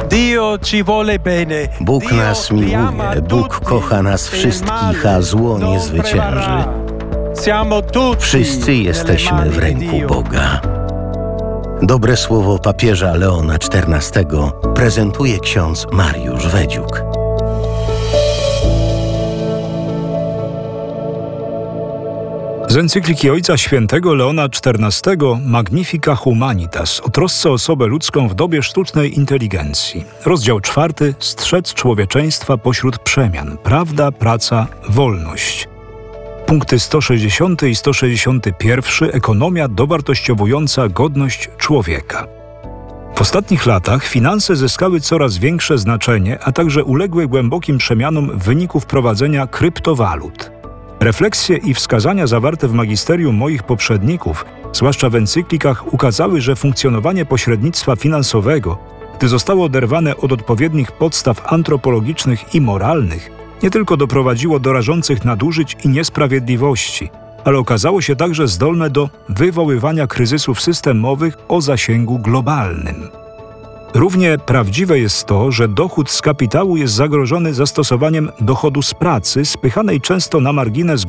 Bóg nas miłuje, Bóg kocha nas wszystkich, a zło nie zwycięży. Wszyscy jesteśmy w ręku Boga. Dobre słowo papieża Leona XIV prezentuje ksiądz Mariusz Wedziuk. Z encykliki Ojca Świętego Leona XIV Magnifica Humanitas o trosce o osobę ludzką w dobie sztucznej inteligencji. Rozdział 4. Strzec człowieczeństwa pośród przemian. Prawda, praca, wolność. Punkty 160 i 161. Ekonomia dowartościowująca godność człowieka. W ostatnich latach finanse zyskały coraz większe znaczenie, a także uległy głębokim przemianom w wyniku wprowadzenia kryptowalut. Refleksje i wskazania zawarte w magisterium moich poprzedników, zwłaszcza w encyklikach, ukazały, że funkcjonowanie pośrednictwa finansowego, gdy zostało oderwane od odpowiednich podstaw antropologicznych i moralnych, nie tylko doprowadziło do rażących nadużyć i niesprawiedliwości, ale okazało się także zdolne do wywoływania kryzysów systemowych o zasięgu globalnym. Równie prawdziwe jest to, że dochód z kapitału jest zagrożony zastosowaniem dochodu z pracy, spychanej często na margines